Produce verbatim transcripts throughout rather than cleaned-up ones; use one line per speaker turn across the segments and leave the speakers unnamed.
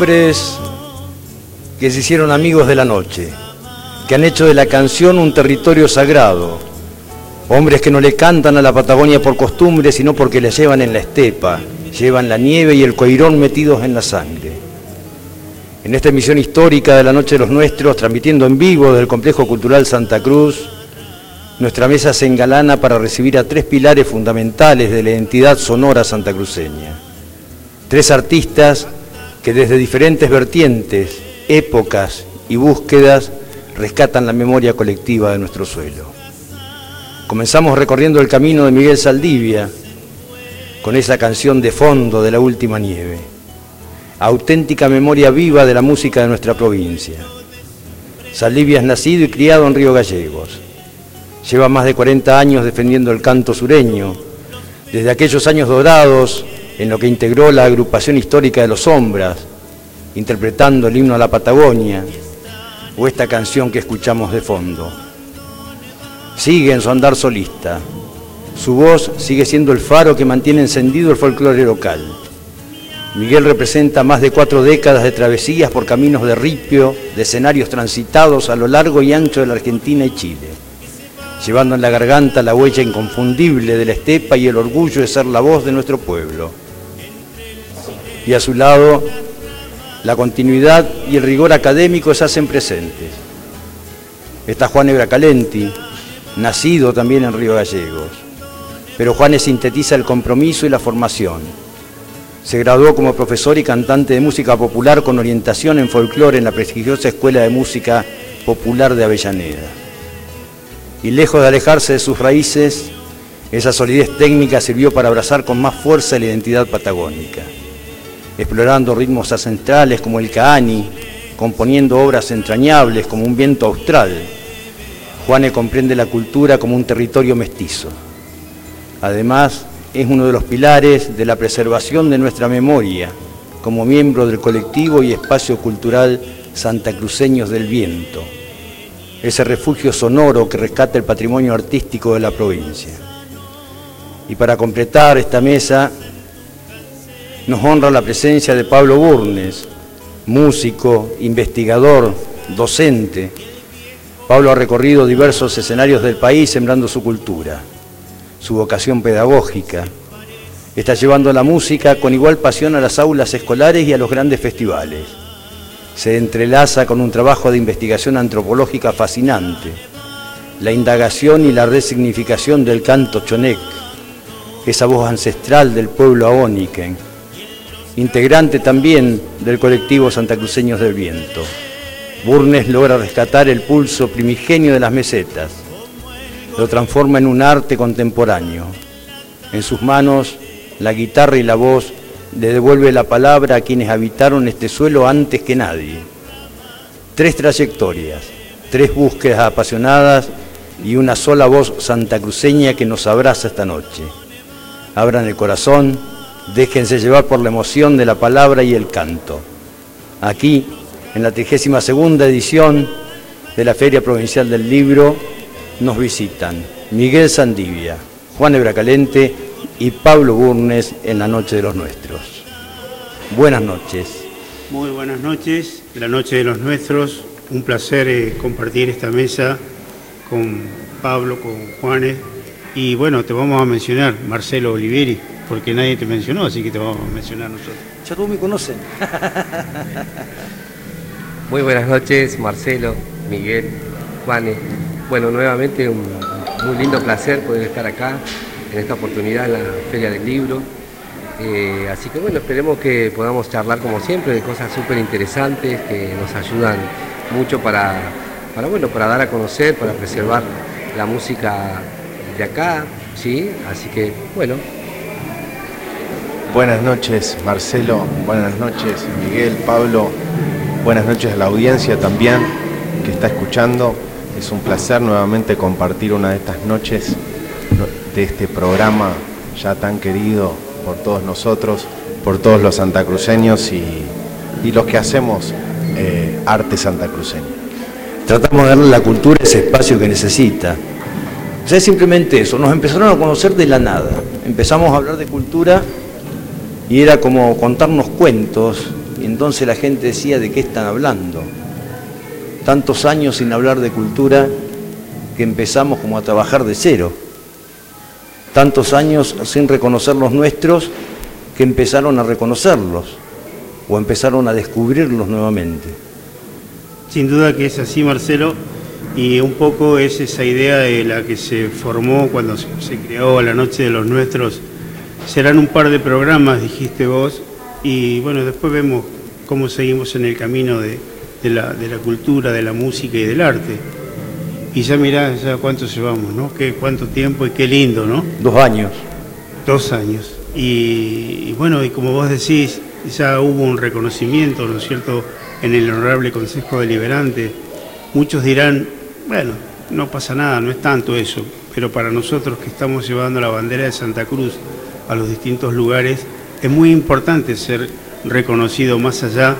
Hombres que se hicieron amigos de la noche, que han hecho de la canción un territorio sagrado. Hombres que no le cantan a la Patagonia por costumbre, sino porque la llevan en la estepa, llevan la nieve y el coirón metidos en la sangre. En esta emisión histórica de la Noche de los Nuestros, transmitiendo en vivo desde el Complejo Cultural Santa Cruz, nuestra mesa se engalana para recibir a tres pilares fundamentales de la identidad sonora santacruceña. Tres artistas que desde diferentes vertientes, épocas y búsquedas rescatan la memoria colectiva de nuestro suelo. Comenzamos recorriendo el camino de Miguel Zaldivia con esa canción de fondo de La Última Nieve, auténtica memoria viva de la música de nuestra provincia. Zaldivia es nacido y criado en Río Gallegos. Lleva más de cuarenta años defendiendo el canto sureño, desde aquellos años dorados en lo que integró la agrupación histórica de los Sombras, interpretando el himno a la Patagonia, o esta canción que escuchamos de fondo. Sigue en su andar solista. Su voz sigue siendo el faro que mantiene encendido el folclore local. Miguel representa más de cuatro décadas de travesías por caminos de ripio, de escenarios transitados a lo largo y ancho de la Argentina y Chile, llevando en la garganta la huella inconfundible de la estepa y el orgullo de ser la voz de nuestro pueblo. Y a su lado, la continuidad y el rigor académico se hacen presentes. Está Juan Bracalenti, nacido también en Río Gallegos, pero Juanes sintetiza el compromiso y la formación. Se graduó como profesor y cantante de música popular con orientación en folclore en la prestigiosa Escuela de Música Popular de Avellaneda. Y lejos de alejarse de sus raíces, esa solidez técnica sirvió para abrazar con más fuerza la identidad patagónica, explorando ritmos ancestrales como el caani, componiendo obras entrañables como Un viento austral. Juane comprende la cultura como un territorio mestizo. Además, es uno de los pilares de la preservación de nuestra memoria, como miembro del colectivo y espacio cultural Santacruceños del Viento, ese refugio sonoro que rescata el patrimonio artístico de la provincia. Y para completar esta mesa, nos honra la presencia de Pablo Burnes, músico, investigador, docente. Pablo ha recorrido diversos escenarios del país sembrando su cultura, su vocación pedagógica. Está llevando la música con igual pasión a las aulas escolares y a los grandes festivales. Se entrelaza con un trabajo de investigación antropológica fascinante, la indagación y la resignificación del canto chonek, esa voz ancestral del pueblo ahóniquen, integrante también del colectivo Santacruceños del Viento. Burnes logra rescatar el pulso primigenio de las mesetas, lo transforma en un arte contemporáneo. En sus manos, la guitarra y la voz le devuelve la palabra a quienes habitaron este suelo antes que nadie. Tres trayectorias, tres búsquedas apasionadas y una sola voz santacruceña que nos abraza esta noche. Abran el corazón, déjense llevar por la emoción de la palabra y el canto. Aquí, en la trigésima segunda edición de la Feria Provincial del Libro, nos visitan Miguel Zaldivia, Juan Bracalenti y Pablo Burnes en la Noche de los Nuestros. Buenas noches.
Muy buenas noches, la Noche de los Nuestros. Un placer eh, compartir esta mesa con Pablo, con Juanes. Y bueno, te vamos a mencionar Marcelo Olivieri, porque nadie te mencionó, así que te vamos a mencionar nosotros.
Ya todos me conocen.
Muy buenas noches, Marcelo, Miguel, Juanes. Bueno, nuevamente un muy lindo placer poder estar acá en esta oportunidad en la Feria del Libro. Eh, así que bueno, esperemos que podamos charlar como siempre de cosas súper interesantes que nos ayudan mucho para, para, bueno, para dar a conocer, para preservar la música de acá, ¿sí? Así que bueno.
Buenas noches, Marcelo, buenas noches, Miguel, Pablo, buenas noches a la audiencia también que está escuchando. Es un placer nuevamente compartir una de estas noches de este programa ya tan querido por todos nosotros, por todos los santacruceños y, y los que hacemos eh, arte santacruceño.
Tratamos de darle a la cultura ese espacio que necesita. O sea, es simplemente eso, nos empezaron a conocer de la nada. Empezamos a hablar de cultura y era como contarnos cuentos y entonces la gente decía, ¿de qué están hablando? Tantos años sin hablar de cultura que empezamos como a trabajar de cero. Tantos años sin reconocer los nuestros que empezaron a reconocerlos o empezaron a descubrirlos nuevamente.
Sin duda que es así, Marcelo, y un poco es esa idea de la que se formó cuando se creó La Noche de los Nuestros. Serán un par de programas, dijiste vos, y bueno, después vemos cómo seguimos en el camino de, de, la, de la cultura, de la música y del arte. Y ya mirá, ya cuánto llevamos, ¿no? Qué, cuánto tiempo y qué lindo, ¿no?
Dos años.
Dos años. Y, y bueno, y como vos decís, ya hubo un reconocimiento, ¿no es cierto?, en el Honorable Consejo Deliberante. Muchos dirán, bueno, no pasa nada, no es tanto eso, pero para nosotros que estamos llevando la bandera de Santa Cruz a los distintos lugares, es muy importante ser reconocido más allá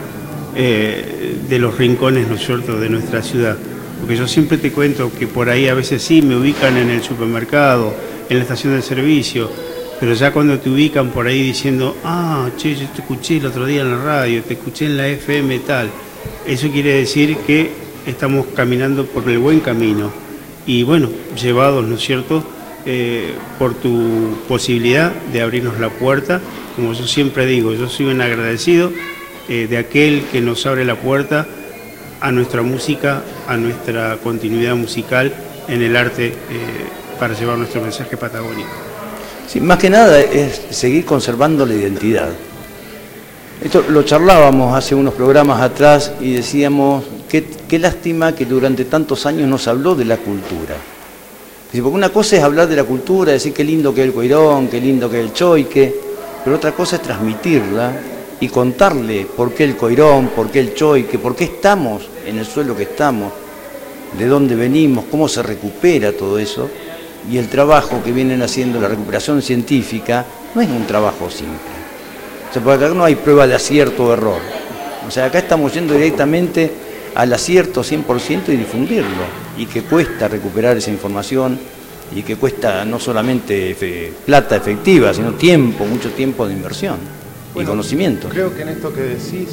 eh, de los rincones, ¿no es cierto?, de nuestra ciudad. Porque yo siempre te cuento que por ahí a veces sí me ubican en el supermercado, en la estación de servicio, pero ya cuando te ubican por ahí diciendo, ah, che, yo te escuché el otro día en la radio, te escuché en la F M tal, eso quiere decir que estamos caminando por el buen camino. Y bueno, llevados, ¿no es cierto?, eh, por tu posibilidad de abrirnos la puerta. Como yo siempre digo, yo soy un agradecido eh, de aquel que nos abre la puerta a nuestra música, a nuestra continuidad musical en el arte eh, para llevar nuestro mensaje patagónico.
Sí, más que nada es seguir conservando la identidad. Esto lo charlábamos hace unos programas atrás y decíamos, qué, qué lástima que durante tantos años no se habló de la cultura. Porque una cosa es hablar de la cultura, decir qué lindo que es el coirón, qué lindo que es el choique, pero otra cosa es transmitirla y contarle por qué el coirón, por qué el choique, por qué estamos en el suelo que estamos, de dónde venimos, cómo se recupera todo eso. Y el trabajo que vienen haciendo, la recuperación científica, no es un trabajo simple. O sea, porque acá no hay prueba de acierto o error. O sea, acá estamos yendo directamente al acierto cien por ciento y difundirlo. Y que cuesta recuperar esa información y que cuesta no solamente efe, plata efectiva, sino tiempo, mucho tiempo de inversión bueno, y conocimiento.
Creo que en esto que decís,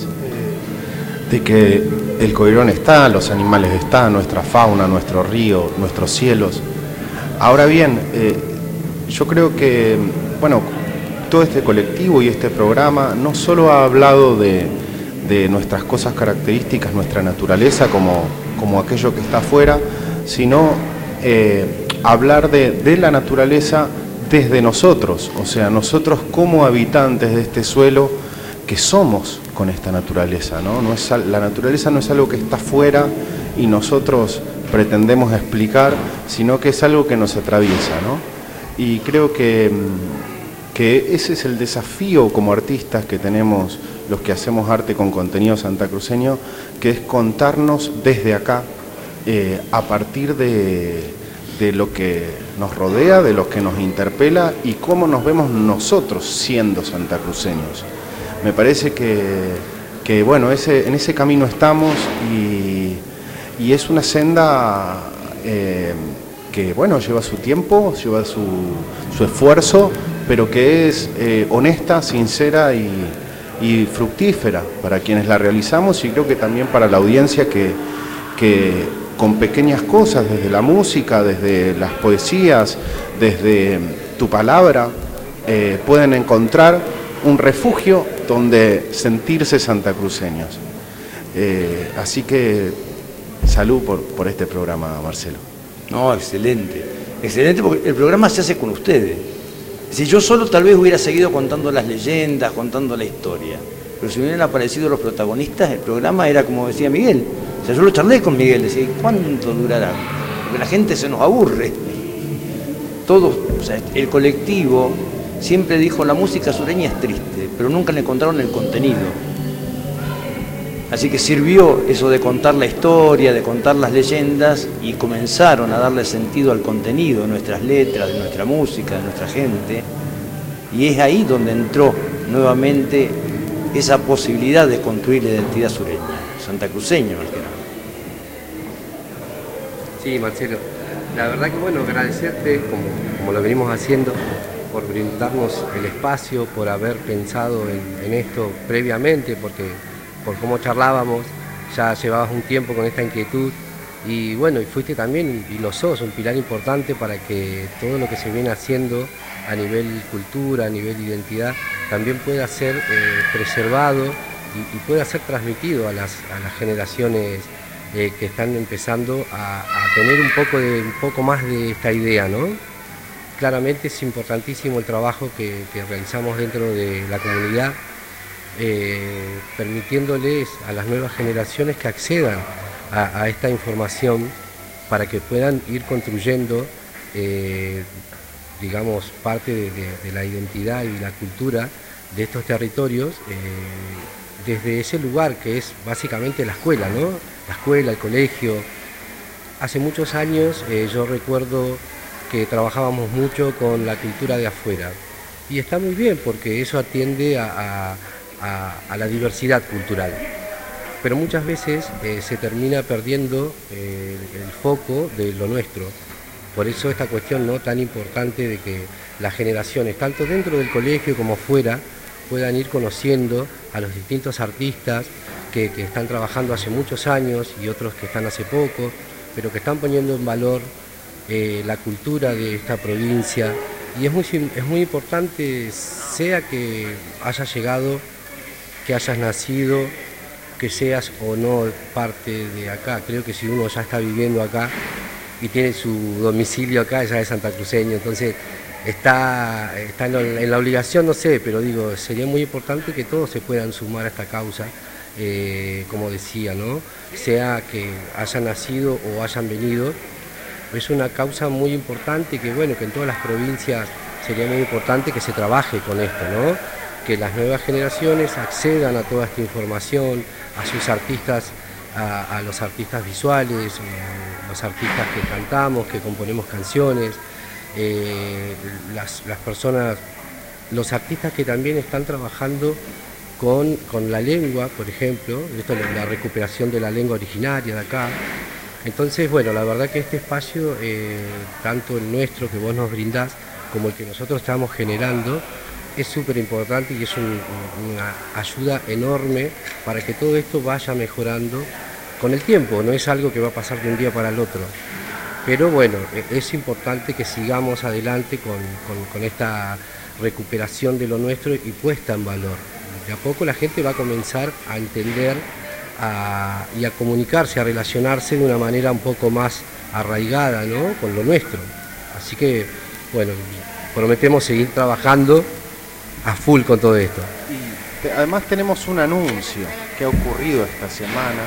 eh, de que el coirón está, los animales están, nuestra fauna, nuestro río, nuestros cielos. Ahora bien, eh, yo creo que, bueno, todo este colectivo y este programa no solo ha hablado de, de nuestras cosas características, nuestra naturaleza como, como aquello que está afuera, sino eh, hablar de, de la naturaleza desde nosotros, o sea, nosotros como habitantes de este suelo que somos con esta naturaleza, ¿no? No es, la naturaleza no es algo que está afuera y nosotros pretendemos explicar, sino que es algo que nos atraviesa, ¿no? Y creo que, que ese es el desafío como artistas que tenemos los que hacemos arte con contenido santacruceño, que es contarnos desde acá, eh, a partir de, de lo que nos rodea, de lo que nos interpela y cómo nos vemos nosotros siendo santacruceños. Me parece que, que bueno, ese, en ese camino estamos y Y es una senda eh, que, bueno, lleva su tiempo, lleva su, su esfuerzo, pero que es eh, honesta, sincera y, y fructífera para quienes la realizamos y creo que también para la audiencia que, que con pequeñas cosas, desde la música, desde las poesías, desde tu palabra, eh, pueden encontrar un refugio donde sentirse santacruceños. Eh, así que salud por, por este programa, Marcelo.
No, excelente. Excelente porque el programa se hace con ustedes. Si yo solo tal vez hubiera seguido contando las leyendas, contando la historia, pero si hubieran aparecido los protagonistas, el programa era como decía Miguel. O sea, yo lo charlé con Miguel, decía, ¿cuánto durará? Porque la gente se nos aburre. Todos, o sea, el colectivo siempre dijo, la música sureña es triste, pero nunca le encontraron el contenido. Así que sirvió eso de contar la historia, de contar las leyendas y comenzaron a darle sentido al contenido de nuestras letras, de nuestra música, de nuestra gente. Y es ahí donde entró nuevamente esa posibilidad de construir la identidad sureña, santacruceño más que nada.
Sí, Marcelo, la verdad que bueno, agradecerte como, como lo venimos haciendo por brindarnos el espacio, por haber pensado en, en esto previamente, porque por cómo charlábamos, ya llevabas un tiempo con esta inquietud y bueno, y fuiste también, y lo sos, un pilar importante para que todo lo que se viene haciendo a nivel cultura, a nivel identidad, también pueda ser eh, preservado y, y pueda ser transmitido a las, a las generaciones eh, que están empezando a, a tener un poco, de, un poco más de esta idea, ¿no? Claramente es importantísimo el trabajo que, que realizamos dentro de la comunidad, eh, permitiéndoles a las nuevas generaciones que accedan a, a esta información para que puedan ir construyendo, eh, digamos, parte de, de, de la identidad y la cultura de estos territorios, eh, desde ese lugar que es básicamente la escuela, ¿no? La escuela, el colegio. Hace muchos años eh, yo recuerdo que trabajábamos mucho con la cultura de afuera y está muy bien porque eso atiende a, a, a la diversidad cultural, pero muchas veces eh, se termina perdiendo eh, el foco de lo nuestro. Por eso esta cuestión no tan importante de que las generaciones, tanto dentro del colegio como fuera, puedan ir conociendo a los distintos artistas que, que están trabajando hace muchos años y otros que están hace poco, pero que están poniendo en valor Eh, la cultura de esta provincia, y es muy, es muy importante, sea que hayas llegado, que hayas nacido, que seas o no parte de acá. Creo que si uno ya está viviendo acá y tiene su domicilio acá, ya es santacruceño, entonces está, está en, la, en la obligación, no sé, pero digo, sería muy importante que todos se puedan sumar a esta causa, eh, como decía, ¿no? Sea que hayan nacido o hayan venido. Es una causa muy importante que, bueno, que en todas las provincias sería muy importante que se trabaje con esto, ¿no? Que las nuevas generaciones accedan a toda esta información, a sus artistas, a, a los artistas visuales, eh, los artistas que cantamos, que componemos canciones, eh, las, las personas, los artistas que también están trabajando con, con la lengua, por ejemplo, esto es la recuperación de la lengua originaria de acá. Entonces, bueno, la verdad que este espacio, eh, tanto el nuestro que vos nos brindás, como el que nosotros estamos generando, es súper importante y es un, una ayuda enorme para que todo esto vaya mejorando con el tiempo, no es algo que va a pasar de un día para el otro. Pero bueno, es importante que sigamos adelante con, con, con esta recuperación de lo nuestro y puesta en valor. De a poco la gente va a comenzar a entender A, y a comunicarse, a relacionarse de una manera un poco más arraigada, ¿no? Con lo nuestro. Así que, bueno, prometemos seguir trabajando a full con todo esto.
Y te, además tenemos un anuncio que ha ocurrido esta semana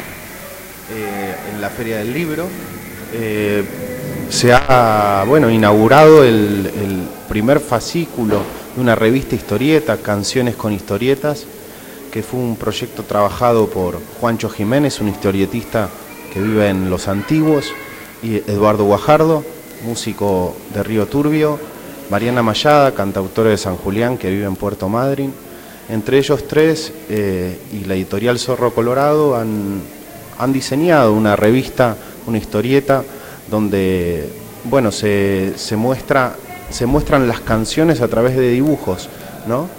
eh, en la Feria del Libro. Eh, se ha, bueno, inaugurado el, el primer fascículo de una revista historieta, Canciones con Historietas, que fue un proyecto trabajado por Juancho Jiménez, un historietista que vive en Los Antiguos, y Eduardo Guajardo, músico de Río Turbio, Mariana Mayada, cantautora de San Julián, que vive en Puerto Madryn. Entre ellos tres eh, y la editorial Zorro Colorado han, han diseñado una revista, una historieta, donde bueno, se, se, muestra, se muestran las canciones a través de dibujos, ¿no?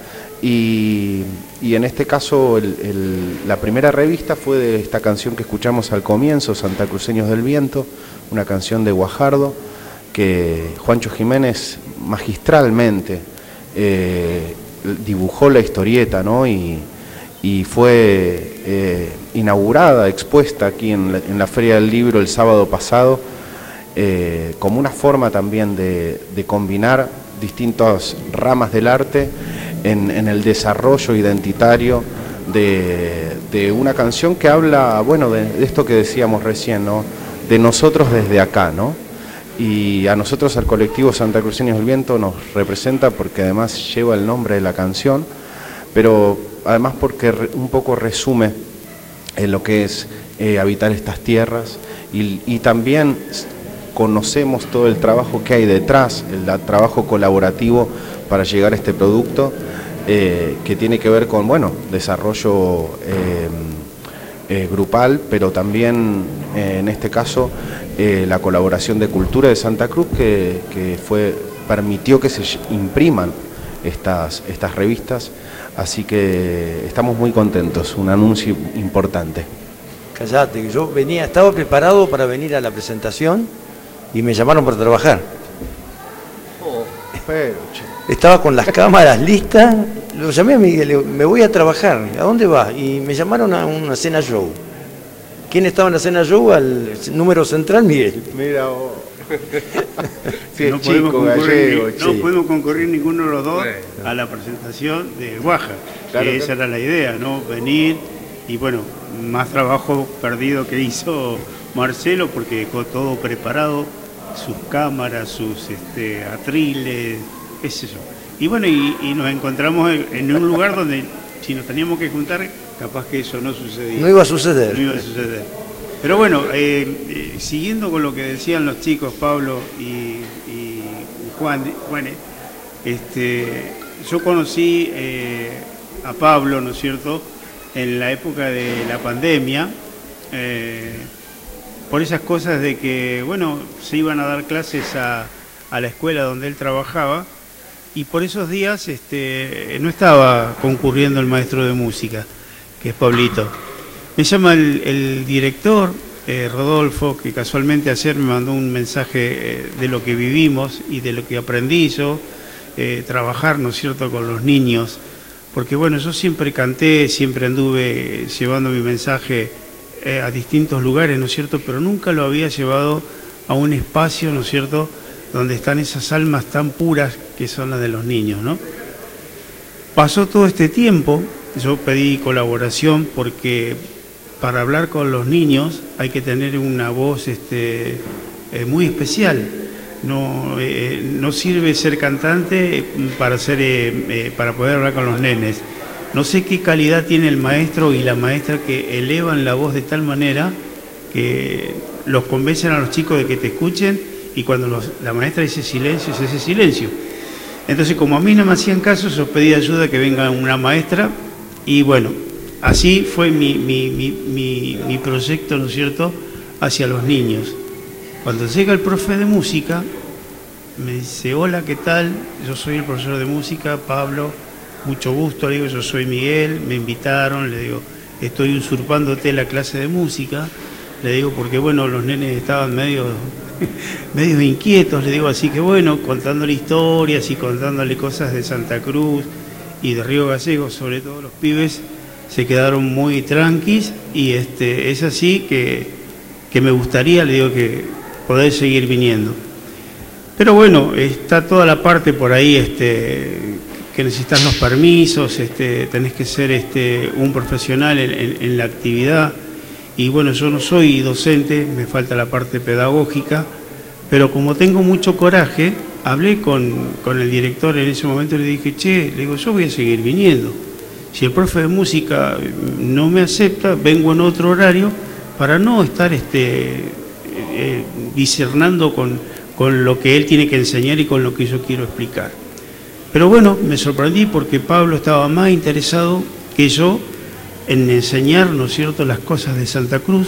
Y, y en este caso el, el, la primera revista fue de esta canción que escuchamos al comienzo, Santacruceños del Viento, una canción de Guajardo, que Juancho Jiménez magistralmente eh, dibujó la historieta, ¿no? Y, y fue eh, inaugurada, expuesta aquí en la, en la Feria del Libro el sábado pasado, eh, como una forma también de, de combinar distintas ramas del arte En, en el desarrollo identitario de, de una canción que habla, bueno, de, de esto que decíamos recién, ¿no? De nosotros desde acá, ¿no? Y a nosotros, al colectivo Santacruceños del Viento, nos representa porque además lleva el nombre de la canción, pero además porque un poco resume en lo que es eh, habitar estas tierras y, y también conocemos todo el trabajo que hay detrás, el trabajo colaborativo para llegar a este producto. Eh, que tiene que ver con, bueno, desarrollo eh, eh, grupal, pero también eh, en este caso eh, la colaboración de Cultura de Santa Cruz que, que fue, permitió que se impriman estas, estas revistas Así que estamos muy contentos, un anuncio importante.
Callate, yo venía, estaba preparado para venir a la presentación y me llamaron para trabajar.
Oh, pero, che.
Estaba con las cámaras listas, lo llamé a Miguel, le digo, me voy a trabajar, ¿a dónde vas? Y me llamaron a una cena show. ¿Quién estaba en la cena show? Al número central, Miguel.
Mira vos. Sí,
no,
chico,
podemos
gallego,
ni, no
sí.
podemos concurrir ninguno de los dos
Bueno.
a la presentación de Guaja,
Claro,
que esa
claro.
era la idea, ¿no? Venir y bueno, más trabajo perdido que hizo Marcelo porque dejó todo preparado, sus cámaras, sus este, atriles, qué sé yo. Y bueno, y, y nos encontramos en, en un lugar donde si nos teníamos que juntar, capaz que eso no sucedía.
No iba a suceder.
No iba a suceder. Pero bueno, eh, eh, siguiendo con lo que decían los chicos, Pablo y, y Juan, Juan este, yo conocí eh, a Pablo, ¿no es cierto?, en la época de la pandemia, eh, por esas cosas de que, bueno, se iban a dar clases a, a la escuela donde él trabajaba, y por esos días este, no estaba concurriendo el maestro de música, que es Pablito. Me llama el, el director, eh, Rodolfo, que casualmente ayer me mandó un mensaje eh, de lo que vivimos y de lo que aprendí yo, eh, trabajar, ¿no es cierto?, con los niños. Porque bueno, yo siempre canté, siempre anduve llevando mi mensaje eh, a distintos lugares, ¿no es cierto?, pero nunca lo había llevado a un espacio, ¿no es cierto?, donde están esas almas tan puras que son las de los niños, ¿no? Pasó todo este tiempo, yo pedí colaboración porque para hablar con los niños hay que tener una voz este, eh, muy especial. No, eh, no sirve ser cantante para, ser, eh, eh, para poder hablar con los nenes. No sé qué calidad tiene el maestro y la maestra que elevan la voz de tal manera que los convencen a los chicos de que te escuchen y cuando los, la maestra dice silencio, es ese silencio. Entonces, como a mí no me hacían caso, yo pedí ayuda que venga una maestra y bueno, así fue mi, mi, mi, mi, mi proyecto, ¿no es cierto?, hacia los niños. Cuando llega el profe de música, me dice, hola, ¿qué tal? Yo soy el profesor de música, Pablo, mucho gusto, le digo, yo soy Miguel, me invitaron, le digo, estoy usurpándote la clase de música, le digo, porque bueno, los nenes estaban medio, medio inquietos, le digo, así que bueno, contándole historias y contándole cosas de Santa Cruz y de Río Gallegos, sobre todo los pibes, se quedaron muy tranquis y este, es así que, que me gustaría, le digo, que poder seguir viniendo. Pero bueno, está toda la parte por ahí este, que necesitas los permisos, este, tenés que ser este, un profesional en, en, en la actividad. Y bueno, yo no soy docente, me falta la parte pedagógica, pero como tengo mucho coraje, hablé con, con el director en ese momento y le dije, che, le digo, yo voy a seguir viniendo. Si el profe de música no me acepta, vengo en otro horario para no estar este, eh, discernando con, con lo que él tiene que enseñar y con lo que yo quiero explicar. Pero bueno, me sorprendí porque Pablo estaba más interesado que yo en enseñar, ¿no es cierto?, las cosas de Santa Cruz.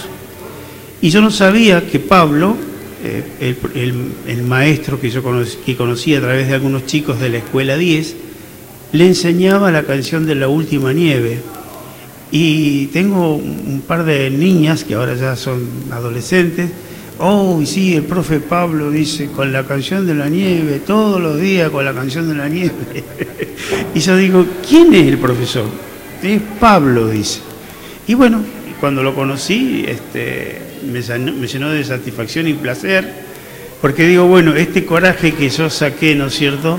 Y yo no sabía que Pablo, eh, el, el, el maestro que yo conocí, que conocí a través de algunos chicos de la Escuela diez, le enseñaba la canción de La Última Nieve. Y tengo un par de niñas que ahora ya son adolescentes. Oh, y sí, el profe Pablo dice, con la canción de la nieve, todos los días con la canción de la nieve. Y yo digo, ¿quién es el profesor? Es Pablo, dice. Y bueno, cuando lo conocí, este, me, me llenó de satisfacción y placer, porque digo, bueno, este coraje que yo saqué, ¿no es cierto?,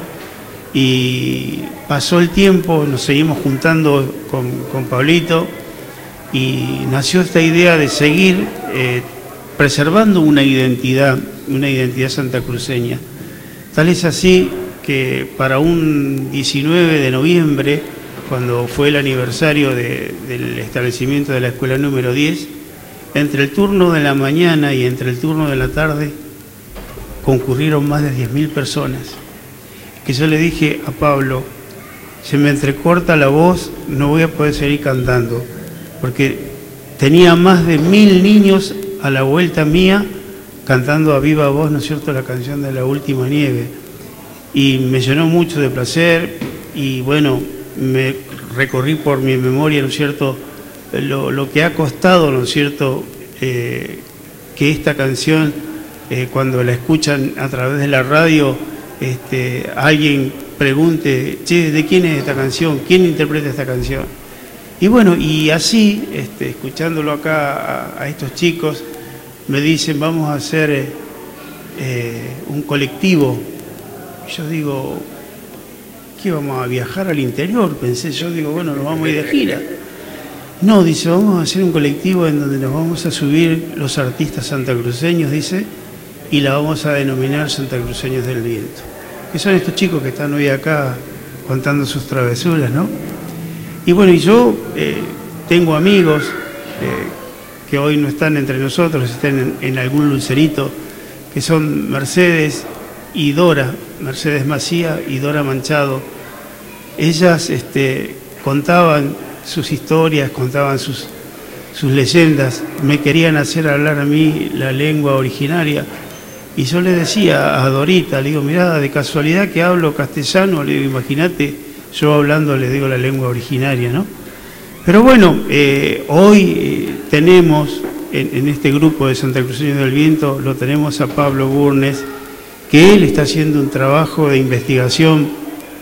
y pasó el tiempo, nos seguimos juntando con, con Pablito, y nació esta idea de seguir eh, preservando una identidad, una identidad santacruceña. Tal es así que para un diecinueve de noviembre, cuando fue el aniversario de, del establecimiento de la escuela número diez, entre el turno de la mañana y entre el turno de la tarde, concurrieron más de diez mil personas. Que yo le dije a Pablo, se me entrecorta la voz, no voy a poder seguir cantando, porque tenía más de mil niños a la vuelta mía cantando a viva voz, ¿no es cierto?, la canción de La Última Nieve. Y me llenó mucho de placer y bueno, me recorrí por mi memoria, ¿no es cierto?, lo, lo que ha costado, ¿no es cierto?, eh, que esta canción, eh, cuando la escuchan a través de la radio, este, alguien pregunte, che, ¿de quién es esta canción? ¿Quién interpreta esta canción? Y bueno, y así, este, escuchándolo acá a, a estos chicos, me dicen, vamos a hacer eh, eh, un colectivo. Yo digo, ¿qué vamos a viajar al interior? Pensé, yo digo, bueno, nos vamos a ir de gira. No, dice, vamos a hacer un colectivo en donde nos vamos a subir los artistas santacruceños, dice, y la vamos a denominar Santacruceños del Viento. Que son estos chicos que están hoy acá contando sus travesuras, ¿no? Y bueno, y yo eh, tengo amigos eh, que hoy no están entre nosotros, están en, en algún lucerito, que son Mercedes y Dora, Mercedes Macía y Dora Manchado. Ellas este, contaban sus historias, contaban sus, sus leyendas, me querían hacer hablar a mí la lengua originaria. Y yo le decía a Dorita, le digo, mirá, de casualidad que hablo castellano, le digo, imagínate, yo hablando le digo la lengua originaria, ¿no? Pero bueno, eh, hoy eh, tenemos en, en este grupo de Santacruceños del Viento, lo tenemos a Pablo Burnes, que él está haciendo un trabajo de investigación eh,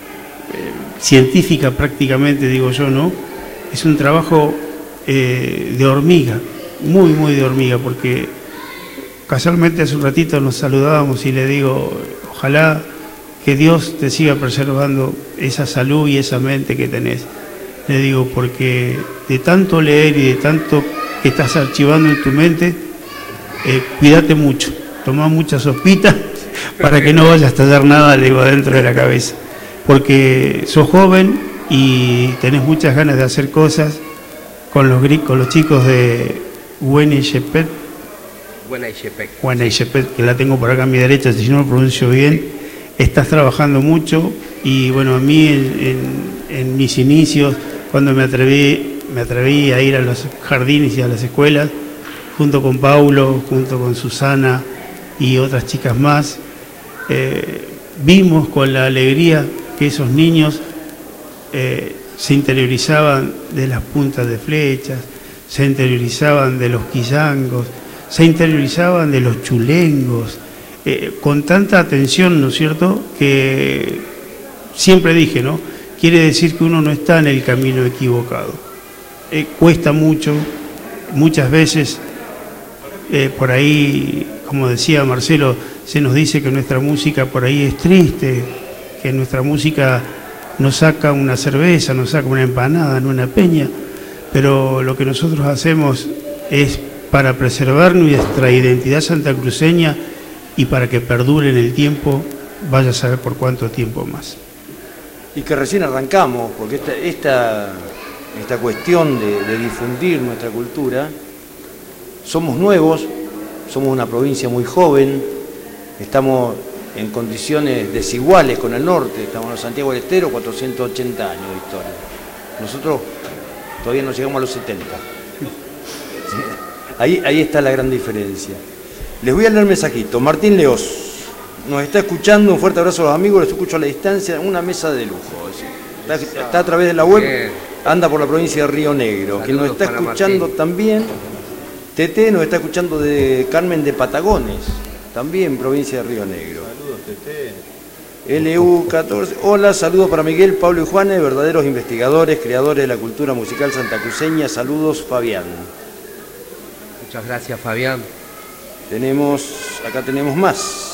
científica prácticamente, digo yo, ¿no? Es un trabajo eh, de hormiga, muy, muy de hormiga, porque casualmente hace un ratito nos saludábamos y le digo, ojalá que Dios te siga preservando esa salud y esa mente que tenés. Le digo, porque de tanto leer y de tanto que estás archivando en tu mente, eh, cuídate mucho, toma mucha sopita para que no vaya a estallar nada, le digo, adentro de la cabeza. Porque sos joven y tenés muchas ganas de hacer cosas con los, con los chicos de Huenaychepet, Huenaychepet, que la tengo por acá a mi derecha, si no lo pronuncio bien. Estás trabajando mucho y bueno, a mí en, en, en mis inicios, cuando me atreví, me atreví a ir a los jardines y a las escuelas, junto con Paulo, junto con Susana y otras chicas más, eh, vimos con la alegría que esos niños eh, se interiorizaban de las puntas de flechas, se interiorizaban de los quillangos, se interiorizaban de los chulengos, eh, con tanta atención, ¿no es cierto?, que siempre dije, ¿no?, quiere decir que uno no está en el camino equivocado. Eh, cuesta mucho, muchas veces, eh, por ahí, como decía Marcelo, se nos dice que nuestra música por ahí es triste, que nuestra música nos saca una cerveza, nos saca una empanada, no una peña, pero lo que nosotros hacemos es para preservar nuestra identidad santacruceña y para que perdure en el tiempo, vaya a saber por cuánto tiempo más.
Y que recién arrancamos, porque esta, esta, esta cuestión de, de difundir nuestra cultura, somos nuevos, somos una provincia muy joven, estamos en condiciones desiguales con el norte, estamos en Santiago del Estero, cuatrocientos ochenta años de historia. Nosotros todavía no llegamos a los setenta. Ahí, ahí está la gran diferencia. Les voy a leer un mensajito. Martín Leos nos está escuchando, un fuerte abrazo a los amigos, los escucho a la distancia, una mesa de lujo. Está, está a través de la web, anda por la provincia de Río Negro. Quien nos está escuchando también, Tete nos está escuchando de Carmen de Patagones, también provincia de Río Negro.
Saludos, Tete.
L U catorce, hola, saludos para Miguel, Pablo y Juanes, verdaderos investigadores, creadores de la cultura musical santacruceña. Saludos, Fabián.
Muchas gracias, Fabián.
Tenemos, acá tenemos más.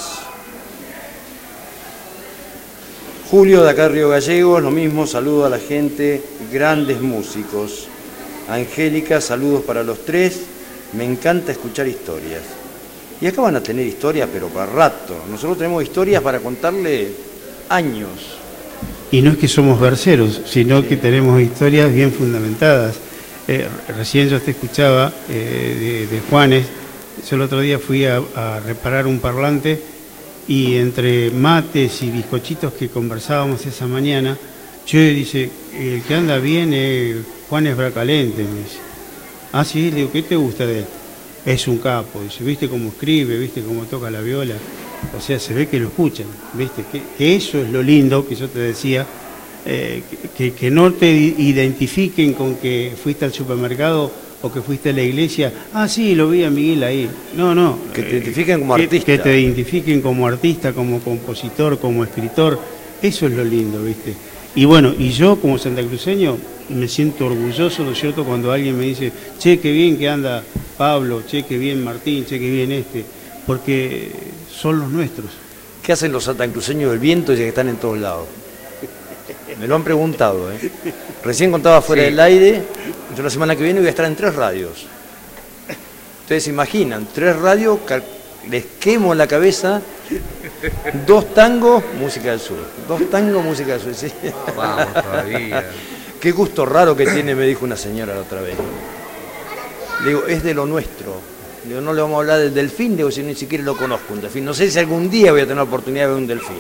Julio de acá de Río Gallegos, lo mismo, saludo a la gente, grandes músicos. Angélica, saludos para los tres, me encanta escuchar historias. Y acá van a tener historias, pero para rato. Nosotros tenemos historias para contarle años.
Y no es que somos verseros, sino sí, que tenemos historias bien fundamentadas. Eh, recién yo te escuchaba eh, de, de Juanes. Yo el otro día fui a, a reparar un parlante y entre mates y bizcochitos que conversábamos esa mañana, yo dice, el que anda bien es Juanes Bracalente, me dice. Ah, sí, le digo, ¿qué te gusta de él? Es un capo, dice, viste cómo escribe, viste cómo toca la viola, o sea, se ve que lo escuchan, viste, que, que eso es lo lindo que yo te decía, eh, que, que no te identifiquen con que fuiste al supermercado o que fuiste a la iglesia. Ah, sí, lo vi a Miguel ahí. No, no.
Que te identifiquen como
que,
artista.
Que te identifiquen como artista, como compositor, como escritor. Eso es lo lindo, ¿viste? Y bueno, y yo como santacruceño me siento orgulloso, ¿no es cierto?, cuando alguien me dice, che, qué bien que anda Pablo, che, qué bien Martín, che, qué bien este, porque son los nuestros.
¿Qué hacen los santacruceños del viento y que están en todos lados? Me lo han preguntado, ¿eh? Recién contaba fuera sí. del aire, yo la semana que viene voy a estar en tres radios. Ustedes se imaginan, tres radios, les quemo la cabeza, dos tangos, música del sur. Dos tangos, música del sur, sí.
Vamos todavía.
Qué gusto raro que tiene, me dijo una señora la otra vez. Le digo, es de lo nuestro. Le digo, no le vamos a hablar del delfín, digo, si ni siquiera lo conozco, un delfín. No sé si algún día voy a tener la oportunidad de ver un delfín.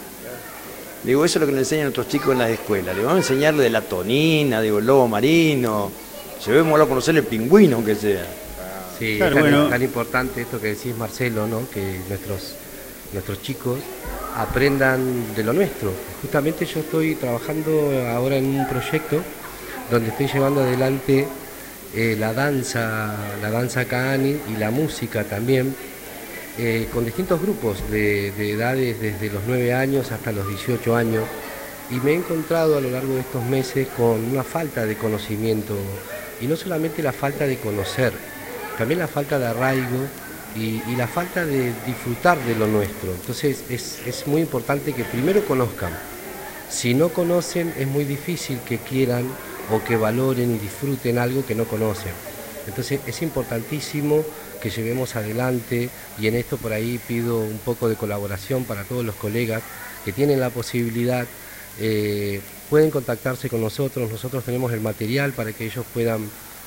Digo, eso es lo que le enseñan a nuestros chicos en las escuelas. Le vamos a enseñarle de la tonina, digo, el lobo marino. Llevémoslo a conocer el pingüino, aunque sea.
Sí, claro, es tan, bueno. tan importante esto que decís, Marcelo, ¿no? Que nuestros, nuestros chicos aprendan de lo nuestro. Justamente yo estoy trabajando ahora en un proyecto donde estoy llevando adelante eh, la danza, la danza Kaani y la música también, eh, con distintos grupos de, de edades desde los nueve años hasta los dieciocho años, y me he encontrado a lo largo de estos meses con una falta de conocimiento, y no solamente la falta de conocer, también la falta de arraigo y, y la falta de disfrutar de lo nuestro. Entonces es, es muy importante que primero conozcan. Si no conocen, es muy difícil que quieran o que valoren y disfruten algo que no conocen. Entonces es importantísimo que llevemos adelante, y en esto por ahí pido un poco de colaboración para todos los colegas que tienen la posibilidad, eh, pueden contactarse con nosotros, nosotros tenemos el material para que ellos puedan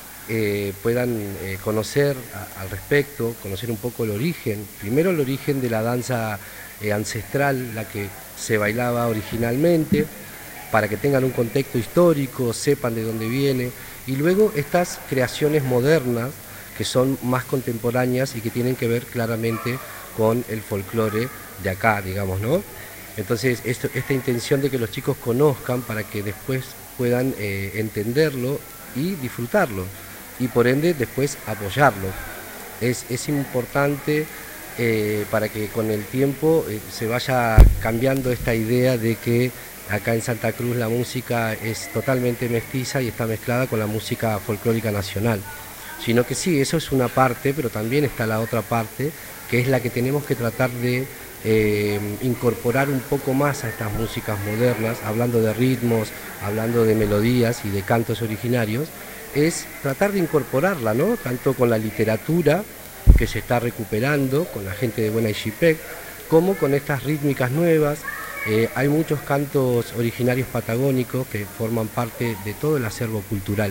Eh, puedan eh, conocer a, al respecto, conocer un poco el origen, primero el origen de la danza eh, ancestral, la que se bailaba originalmente, para que tengan un contexto histórico, sepan de dónde viene, y luego estas creaciones modernas que son más contemporáneas y que tienen que ver claramente con el folclore de acá, digamos, ¿no? Entonces esto, esta intención de que los chicos conozcan para que después puedan eh, entenderlo y disfrutarlo, y por ende después apoyarlo. Es, es importante eh, para que con el tiempo eh, se vaya cambiando esta idea de que acá en Santa Cruz la música es totalmente mestiza y está mezclada con la música folclórica nacional, sino que sí, eso es una parte, pero también está la otra parte, que es la que tenemos que tratar de eh, incorporar un poco más a estas músicas modernas, hablando de ritmos, hablando de melodías y de cantos originarios, es tratar de incorporarla, ¿no? Tanto con la literatura que se está recuperando, con la gente de Buena Ixipec, como con estas rítmicas nuevas. Eh, hay muchos cantos originarios patagónicos que forman parte de todo el acervo cultural,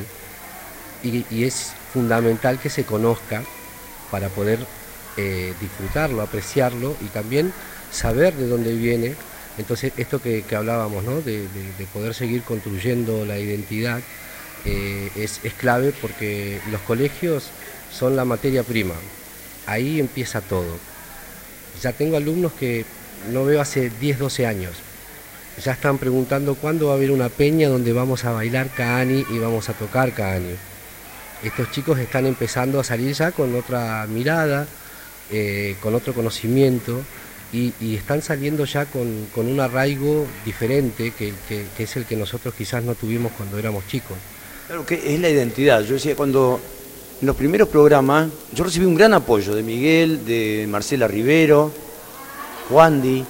y, y es fundamental que se conozca para poder eh, disfrutarlo, apreciarlo y también saber de dónde viene. Entonces esto que, que hablábamos, ¿no? de, de, de poder seguir construyendo la identidad, eh, es, es clave, porque los colegios son la materia prima, ahí empieza todo. Ya tengo alumnos que no veo hace diez, doce años, ya están preguntando cuándo va a haber una peña donde vamos a bailar Kaani y vamos a tocar Kaani. Estos chicos están empezando a salir ya con otra mirada, eh, con otro conocimiento, y, y están saliendo ya con, con un arraigo diferente que, que, que es el que nosotros quizás no tuvimos cuando éramos chicos.
Claro que es la identidad. Yo decía, cuando en los primeros programas, yo recibí un gran apoyo de Miguel, de Marcela Rivero, Juan Di,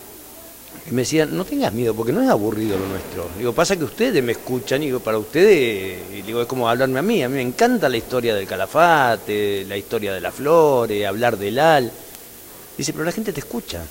que me decían, no tengas miedo, porque no es aburrido lo nuestro. Digo, pasa que ustedes me escuchan, y digo, para ustedes, y digo, es como hablarme a mí. A mí me encanta la historia del Calafate, la historia de las flores, hablar del al. Dice, pero la gente te escucha.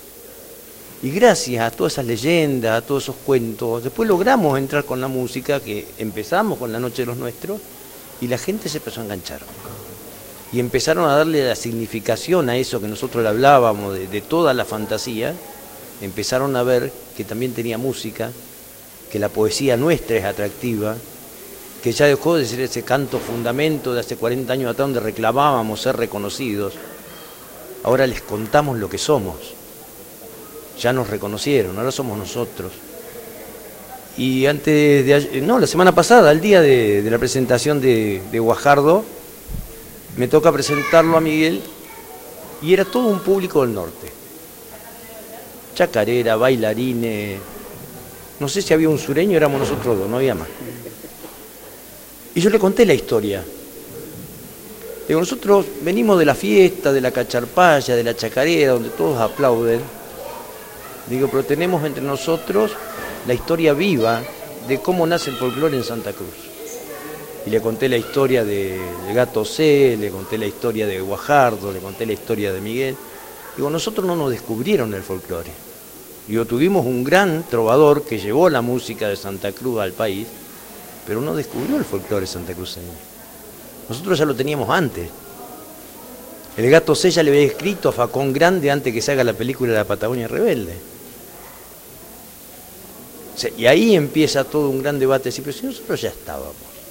Y gracias a todas esas leyendas, a todos esos cuentos, después logramos entrar con la música, que empezamos con La Noche de los Nuestros, y la gente se empezó a enganchar. Y empezaron a darle la significación a eso que nosotros le hablábamos, de, de toda la fantasía. Empezaron a ver que también tenía música, que la poesía nuestra es atractiva, que ya dejó de ser ese canto fundamento de hace cuarenta años atrás donde reclamábamos ser reconocidos. Ahora les contamos lo que somos. Ya nos reconocieron, ahora somos nosotros. Y antes de ayer, no, la semana pasada, el día de, de la presentación de, de Guajardo, me toca presentarlo a Miguel y era todo un público del norte. Chacarera, bailarines, no sé si había un sureño, éramos nosotros dos, no había más. Y yo le conté la historia. Digo, nosotros venimos de la fiesta, de la cacharpaya, de la chacarera, donde todos aplauden. Digo, pero tenemos entre nosotros la historia viva de cómo nace el folclore en Santa Cruz. Y le conté la historia de, de Gato C, le conté la historia de Guajardo, le conté la historia de Miguel. Digo, nosotros no nos descubrieron el folclore. Digo, tuvimos un gran trovador que llevó la música de Santa Cruz al país, pero no descubrió el folclore santacruceño. Nosotros ya lo teníamos antes. El Gato C ya le había escrito a Facón Grande antes que se haga la película de la Patagonia Rebelde. O sea, y ahí empieza todo un gran debate, decir, pero si nosotros ya estábamos.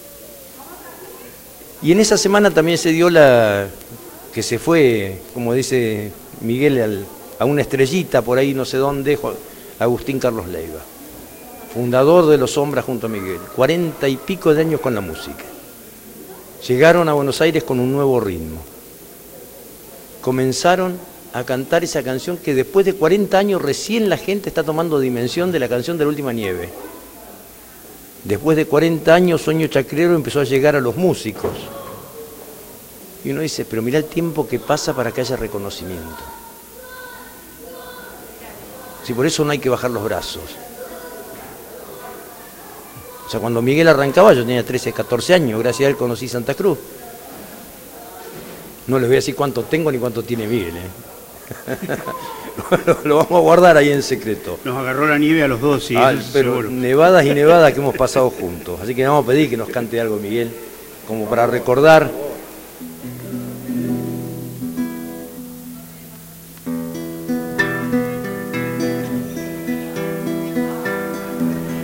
Y en esa semana también se dio la que se fue, como dice Miguel, al, a una estrellita por ahí no sé dónde, Agustín Carlos Leiva, fundador de Los Sombras junto a Miguel, cuarenta y pico de años con la música. Llegaron a Buenos Aires con un nuevo ritmo. Comenzaron a cantar esa canción que después de cuarenta años recién la gente está tomando dimensión de la canción de la última nieve. Después de cuarenta años, Sueño Chacarero empezó a llegar a los músicos. Y uno dice, pero mirá el tiempo que pasa para que haya reconocimiento. Si por eso no hay que bajar los brazos. O sea, cuando Miguel arrancaba, yo tenía trece, catorce años, gracias a él conocí Santa Cruz. No les voy a decir cuánto tengo ni cuánto tiene Miguel, ¿eh? lo, lo vamos a guardar ahí en secreto.
Nos agarró la nieve a los dos, sí,
ah,
eso
pero
seguro.
Nevadas y nevadas que hemos pasado juntos. Así que le vamos a pedir que nos cante algo, Miguel, como para recordar